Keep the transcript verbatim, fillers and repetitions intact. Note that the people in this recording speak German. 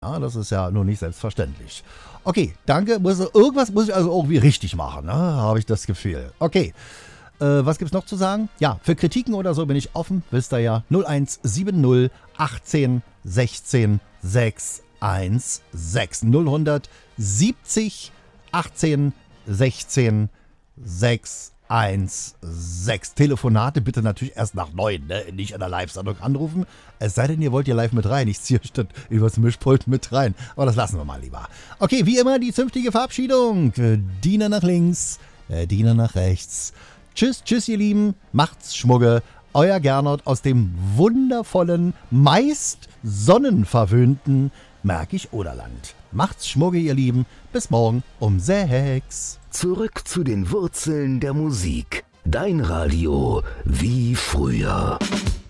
Ja, das ist ja nur nicht selbstverständlich. Okay, danke. Muss, irgendwas muss ich also irgendwie richtig machen, ne? Habe ich das Gefühl. Okay, äh, was gibt's noch zu sagen? Ja, für Kritiken oder so bin ich offen. Wisst ihr ja. null eins sieben null achtzehn sechzehn sechs eins sechs null siebzig achtzehn sechzehn sechs eins sechs. Telefonate bitte natürlich erst nach neun, ne? Nicht an der Live-Sendung anrufen. Es sei denn, ihr wollt hier live mit rein. Ich ziehe euch dann übers Mischpult mit rein. Aber das lassen wir mal lieber. Okay, wie immer die zünftige Verabschiedung. Diener nach links, Diener nach rechts. Tschüss, tschüss ihr Lieben. Macht's Schmugge. Euer Gernot aus dem wundervollen, meist sonnenverwöhnten Märkisch-Oderland. Macht's Schmugge, ihr Lieben. Bis morgen um sechs. Zurück zu den Wurzeln der Musik. Dein Radio wie früher.